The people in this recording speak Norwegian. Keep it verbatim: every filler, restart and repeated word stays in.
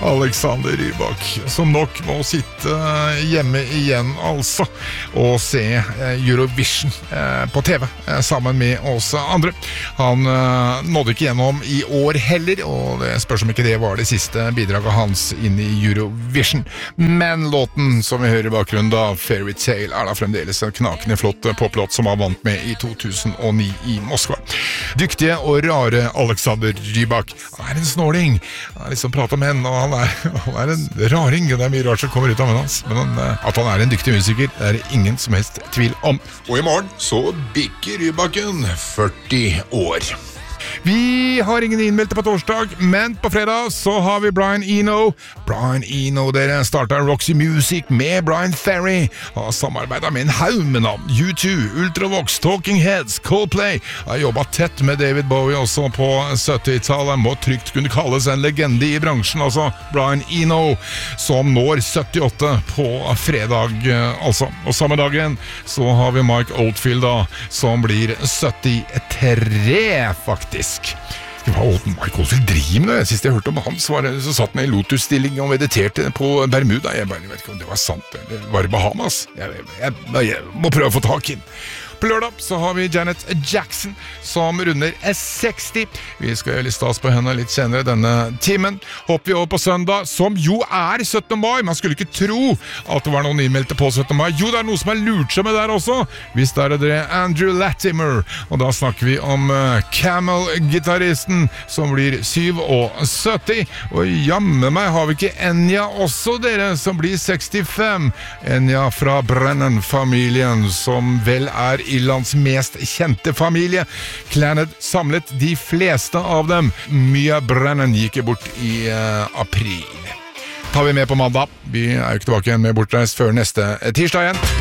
Alexander Rybak, som nok må sitte hjemme igjen altså, og se Eurovision på T V sammen med oss andre. Han nådde ikke gjennom i år heller, og det spørs om ikke det var det siste bidraget hans inn i Eurovision. Men låten som vi hører i bakgrunnen da, Fairy Tale, er da fremdeles en knakende flott poplåt som han vant med i to tusen og ni i Moskva. Dyktige og rare Alexander Rybak. Han er en snåling. Han er liksom pratet med henne, og han er, han er en raring. Det er mye rart som kommer ut av munnen hans. Men han, at han er en dyktig musiker, det er ingen som helst tvil om. Og i morgen så bikker Rybaken førti år. Vi har ingen innmeldte på torsdag, men på fredag så har vi Brian Eno. Brian Eno, dere startet Roxy Music med Brian Ferry, har samarbeidet med en haug med navn. U to, Ultravox, Talking Heads, Coldplay, har jobbet tett med David Bowie også på syttitallet, må trygt kunne kalles en legende i bransjen, altså Brian Eno, som når syttiåtte på fredag, altså. Og samme dagen så har vi Mike Oldfield da, som blir syttitre faktisk. Hva Mike Oldfield driver med det? Sist jeg hørte om han, så, det, så satt han i Lotus-stilling og mediterte på Bermuda. Jeg bare vet ikke om det var sant, eller var det Bahamas? Jeg, jeg, jeg, jeg må prøve å få tak i den. På lørdag så har vi Janet Jackson som runder seksti. Vi skal gjøre litt stas på henne litt senere denne timen. Hopper vi over på søndag, som jo er syttende mai. Man skulle ikke tro at det var noen innmeldte på syttende mai. Jo, det er noe som er lurt seg med der også. Hvis det er det Andrew Latimer. Og da snakker vi om uh, Camel-gitarristen som blir syvogsytti. Og jammen meg har vi ikke Enya også, dere, som blir sekstifem. Enya fra Brennan-familien, som vel er Irlands mest kjente familie. Clannad samlet de fleste av dem. Mia Brennan gikk bort i uh, april. Tar vi med på mandag. Vi er jo ikke tilbake igjen med bortreist før neste tirsdag igjen.